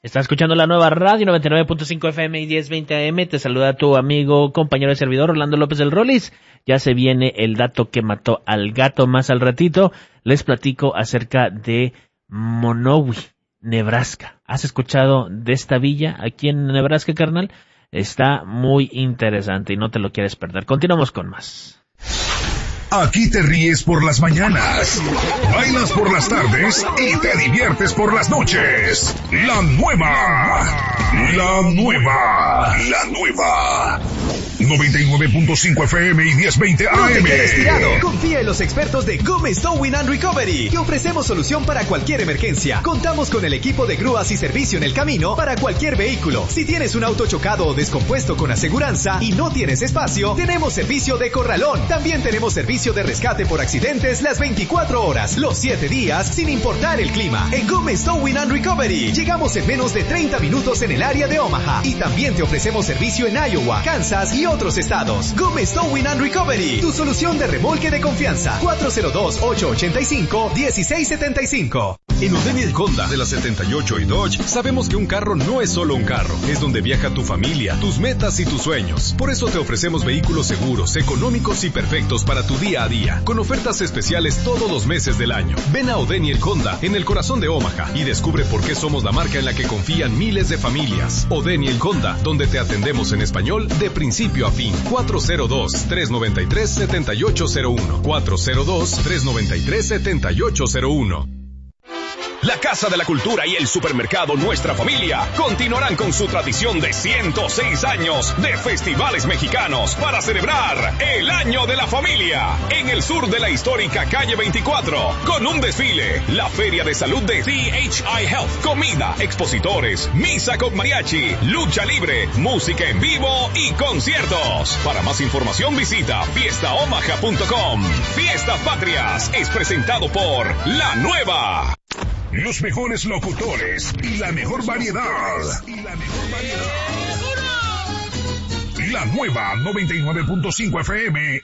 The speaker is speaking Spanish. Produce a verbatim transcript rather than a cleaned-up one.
Estás escuchando la nueva radio noventa y nueve punto cinco F M y diez veinte A M. Te saluda tu amigo, compañero de servidor, Orlando López del Rollis. Ya se viene el dato que mató al gato. Más al ratito les platico acerca de Monowi, Nebraska. ¿Has escuchado de esta villa aquí en Nebraska, carnal? Está muy interesante y no te lo quieres perder. Continuamos con más. Aquí te ríes por las mañanas, bailas por las tardes y te diviertes por las noches. La nueva, la nueva, la nueva. noventa y nueve punto cinco F M y diez veinte A M. No te quedes tirado. Confía en los expertos de Gómez Towing and Recovery, que ofrecemos solución para cualquier emergencia. Contamos con el equipo de grúas y servicio en el camino para cualquier vehículo. Si tienes un auto chocado o descompuesto con aseguranza y no tienes espacio, tenemos servicio de corralón. También tenemos servicio de rescate por accidentes las veinticuatro horas, los siete días, sin importar el clima. En Gómez Towing and Recovery llegamos en menos de treinta minutos en el área de Omaha, y también te ofrecemos servicio en Iowa, Kansas y otros estados. Gómez Towing and Recovery, tu solución de remolque de confianza. cuatro cero dos, ocho ocho cinco, uno seis siete cinco. En O'Daniel Honda de la setenta y ocho y Dodge sabemos que un carro no es solo un carro, es donde viaja tu familia, tus metas y tus sueños. Por eso te ofrecemos vehículos seguros, económicos y perfectos para tu día a día, con ofertas especiales todos los meses del año. Ven a O'Daniel Honda en el corazón de Omaha y descubre por qué somos la marca en la que confían miles de familias. O'Daniel Honda, donde te atendemos en español de principio a fin. cuatro cero dos, tres nueve tres, siete ocho cero uno. cuatro cero dos, tres nueve tres, siete ocho cero uno. La Casa de la Cultura y el Supermercado Nuestra Familia continuarán con su tradición de ciento seis años de festivales mexicanos para celebrar el Año de la Familia en el sur de la histórica calle veinticuatro, con un desfile, la Feria de Salud de T H I Health, comida, expositores, misa con mariachi, lucha libre, música en vivo y conciertos. Para más información visita fiesta omaha punto com. Fiestas Patrias es presentado por La Nueva. Los mejores locutores y la mejor variedad. Y la mejor variedad. La nueva noventa y nueve punto cinco F M